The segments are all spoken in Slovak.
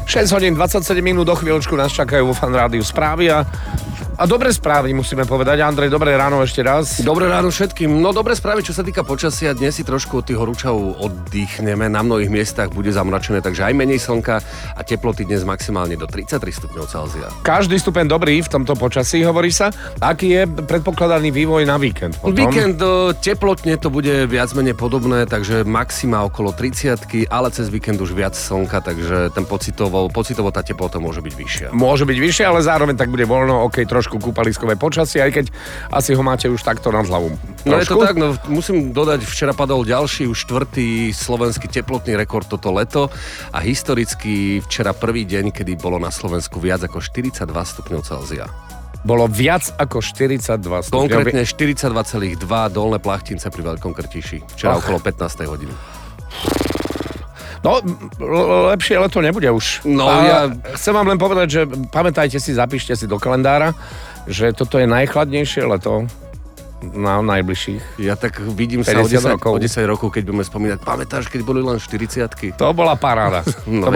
6 hodín 27 minút, do chvíľočku nás čakajú vo Fan Rádiu správy a dobré správy musíme povedať. Andrej, dobré ráno ešte raz. Dobré ráno všetkým. No dobré správy, čo sa týka počasia. Dnes si trošku od tých horúčav oddychneme. Na mnohých miestach bude zamračené, takže aj menej slnka a teploty dnes maximálne do 33 stupňov Celzia. Každý stupeň dobrý v tomto počasí, hovorí sa. Aký je predpokladaný vývoj na víkend? Potom? Víkend teplotne to bude viac menej podobné, takže maxima okolo 30, ale cez víkend už viac slnka, takže ten pocitovo tá teplota môže byť vyššia. Môže byť vyššia, ale zároveň tak bude voľno, trošku kúpaliskové počasie, aj keď asi ho máte už takto nad hlavu. No je to tak, musím dodať, včera padol ďalší, už 4. slovenský teplotný rekord toto leto a historicky včera prvý deň, kedy bolo na Slovensku viac ako 42 stupňov Celzia. Bolo viac ako 42 stupňov. Konkrétne 42,2 Dolné Plachtince pri Veľkom Krtiši. Včera okolo 15. hodiny. No, lepšie leto nebude už. No, chcem vám len povedať, že pamätajte si, zapíšte si do kalendára, že toto je najchladnejšie leto na najbližších. Ja tak vidím sa o 10 rokov, keď budeme spomínať. Pamätáš, keď boli len 40-ky? To bola paráda. No,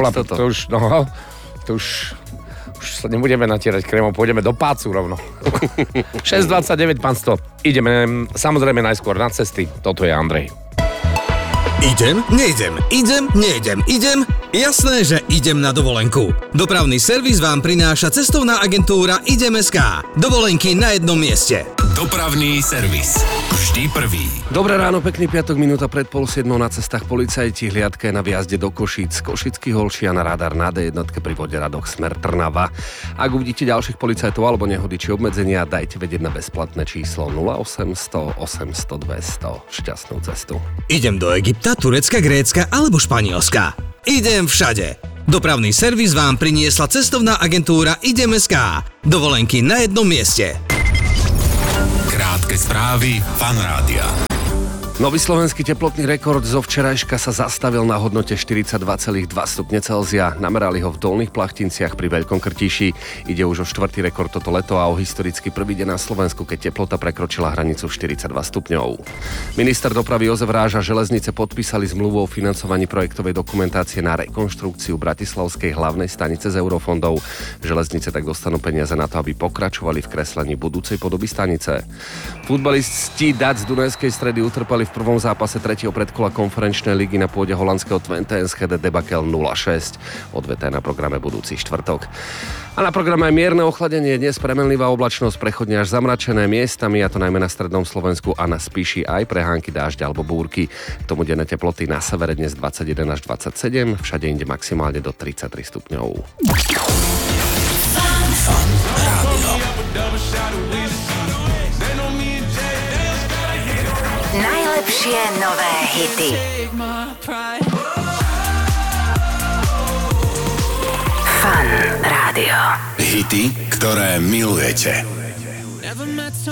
to už sa nebudeme natierať krémom, pôjdeme do pácu rovno. 6:29, pán Sto. Ideme samozrejme najskôr na cesty. Toto je Andrej. Idem, nejdem, idem, nejdem, idem. Jasné, že idem na dovolenku. Dopravný servis vám prináša cestovná agentúra Idem.sk. Dovolenky na jednom mieste. Dopravný servis. Vždy prvý. Dobré ráno, pekný piatok, minúta pred 6:30 na cestách policajti, hliadka je na výjazde do Košíc, Košický Holšia na radar na D1 pri Voderadoch smer Trnava. Ak uvidíte ďalších policajtov alebo nehody či obmedzenia, dajte vedieť na bezplatné číslo 0800 800 200. Šťastnú cestu. Idem do Egypta, Turecka, Grécka alebo Španielska. Idem všade. Dopravný servis vám priniesla cestovná agentúra Idem.sk. Dovolenky na jednom mieste. Krátke správy Fan Rádia. Nový slovenský teplotný rekord zo včerajška sa zastavil na hodnote 42,2 stupne Celzia. Namerali ho v Dolných Plachtinciach pri Veľkom Krtíši. Ide už o 4. rekord toto leto a o historicky prvý deň na Slovensku, keď teplota prekročila hranicu 42 stupňov. Minister dopravy Jozef Ráža Železnice podpísali zmluvu o financovaní projektovej dokumentácie na rekonštrukciu Bratislavskej hlavnej stanice z eurofondov. Železnice tak dostanú peniaze na to, aby pokračovali v kreslení budúcej podoby stanice. Futbalisti DAC z Dunajskej Stredy utrpeli v prvom zápase 3. predkola konferenčnej ligy na pôde holandského Twente Enschede debakel 0-6. Odveta je na programe budúci štvrtok. A na programe aj mierne ochladenie, dnes premenlivá oblačnosť, prechodne až zamračené miestami, a to najmä na strednom Slovensku a na Spiši aj prehánky dážď alebo búrky. K tomu denné teploty na severe dnes 21 až 27, všade inde maximálne do 33 stupňov. Fan Rádio. Najlepšie nové hity. Fan Rádio. Hity, ktoré milujete.